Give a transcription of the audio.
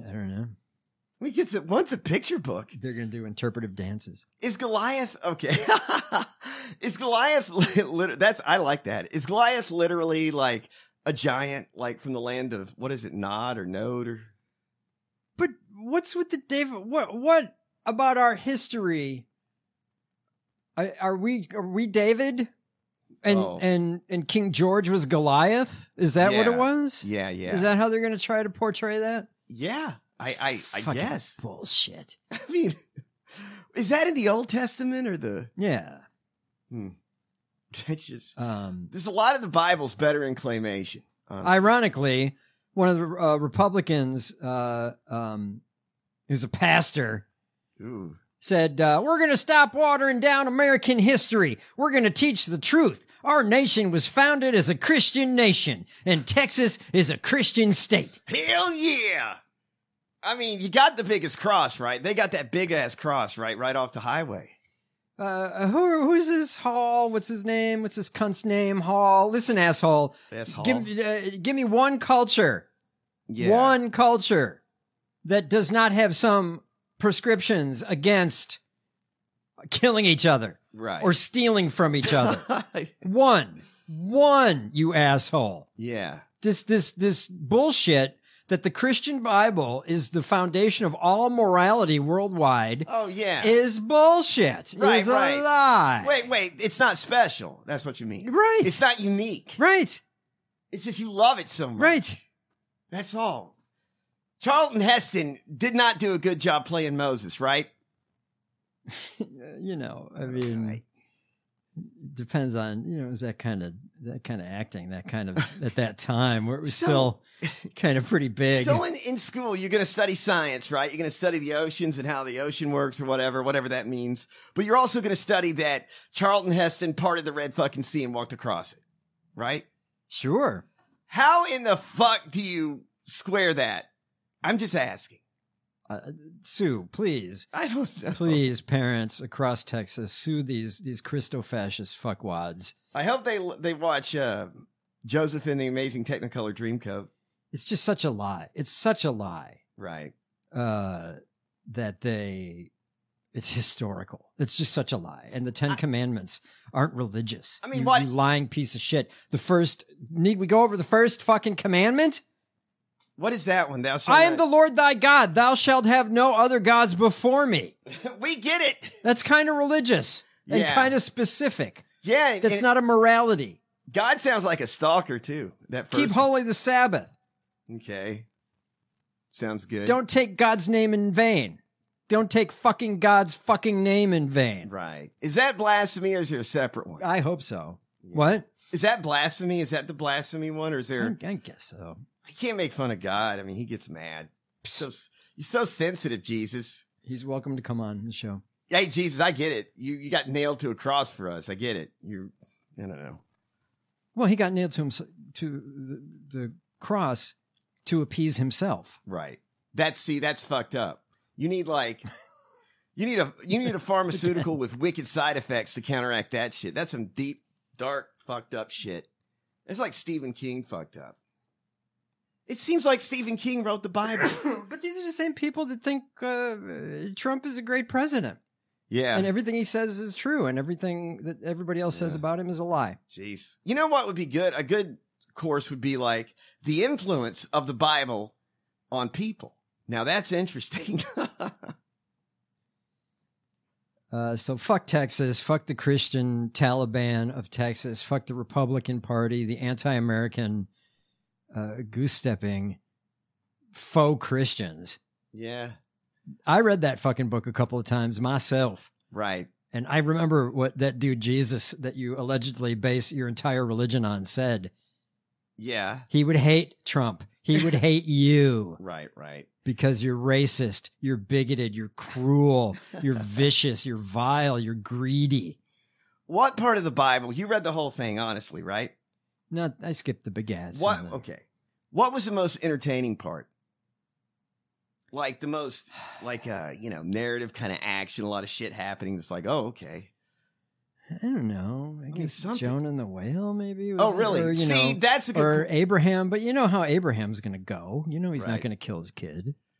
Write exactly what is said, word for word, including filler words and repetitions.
I don't know. We get to, once a picture book. They're going to do interpretive dances. Is Goliath okay? Is Goliath lit- that's I like that. Is Goliath literally like a giant, like from the land of what is it, Nod or Node or? But what's with the David? What what about our history? Are, are we are we David? And Oh. and and King George was Goliath? Is that what Yeah. it was? Yeah, yeah. Is that how they're going to try to portray that? Yeah, I I, I Fucking guess. bullshit. I mean, is that in the Old Testament or the? Yeah. Hmm. It's just Um, there's a lot of the Bible's better in claymation. honestly. ironically, one of the uh, Republicans, uh, um, who's a pastor, Ooh. said, uh, we're going to stop watering down American history. We're going to teach the truth. Our nation was founded as a Christian nation, and Texas is a Christian state. Hell yeah! I mean, you got the biggest cross, right? They got that big ass cross, right, right off the highway. Uh, who, who's this Hall? What's his name? What's this cunt's name? Hall. Listen, asshole. That's Hall. Give, uh, give me one culture, Yeah. one culture that does not have some prescriptions against killing each other. Right. Or stealing from each other. One. One, you asshole. Yeah. This this this bullshit that the Christian Bible is the foundation of all morality worldwide Oh yeah. is bullshit. Right, is a right. lie. Wait, wait. It's not special. That's what you mean. Right. It's not unique. Right. It's just you love it so much. Right. That's all. Charlton Heston did not do a good job playing Moses, right? You know, I mean, Right. it depends on, you know, is that kind of that kind of acting, that kind of at that time where it was So- still kind of pretty big. So in, in school, you're going to study science, right? You're going to study the oceans and how the ocean works or whatever, whatever that means. But you're also going to study that Charlton Heston parted the Red fucking sea and walked across it, right? Sure. How in the fuck do you square that? I'm just asking. Uh, Sue, please. I don't know. Please, parents across Texas, sue these these Christo-fascist fuckwads. I hope they they watch uh, Joseph in the Amazing Technicolor Dreamcoat. It's just such a lie. It's such a lie Right. uh, that they. It's historical. It's just such a lie. And the Ten I- Commandments aren't religious. I mean, you, what- you lying piece of shit. The first. Need we go over the first fucking commandment? What is that one? Thou shalt I am the not- Lord thy God. Thou shalt have no other gods before me. We get it. That's kind of religious and Yeah. kind of specific. Yeah. That's and not a morality. God sounds like a stalker too. That first Keep holy the Sabbath. Okay. Sounds good. Don't take God's name in vain. Don't take fucking God's fucking name in vain. Right. Is that blasphemy or is there a separate one? I hope so. What? Is that blasphemy? Is that the blasphemy one or is there? I, I guess so. I can't make fun of God. I mean, he gets mad. So you're so sensitive, Jesus. He's welcome to come on the show. Hey, Jesus, I get it. You you got nailed to a cross for us. I get it. You, I don't know. Well, he got nailed to him to the, the cross to appease himself. Right. That's see, that's fucked up. You need like, you need a you need a pharmaceutical with wicked side effects to counteract that shit. That's some deep, dark, fucked up shit. It's like Stephen King fucked up. It seems like Stephen King wrote the Bible. But these are the same people that think uh, Trump is a great president. Yeah. And everything he says is true, and everything that everybody else says Yeah. about him is a lie. Jeez. You know what would be good? A good course would be like the influence of the Bible on people. Now that's interesting. Uh, so fuck Texas, fuck the Christian Taliban of Texas, fuck the Republican Party, the anti-American uh, goose-stepping faux Christians. Yeah. I read that fucking book a couple of times myself. Right. And I remember what that dude Jesus that you allegedly base your entire religion on said. Yeah. He would hate Trump. He would hate you Right, right. because you're racist, you're bigoted, you're cruel, you're vicious, you're vile, you're greedy. What part of the Bible? You read the whole thing, honestly, right? No, I skipped the begats. What? and the- Okay. What was the most entertaining part? Like the most, like, uh, you know, narrative kind of action, a lot of shit happening. It's like, oh, okay. I don't know. I mean, guess something- Jonah and the whale, maybe. Was Oh, it? really? Or, you See, know, that's a good. or Abraham, but you know how Abraham's going to go. You know he's not Right. going to kill his kid.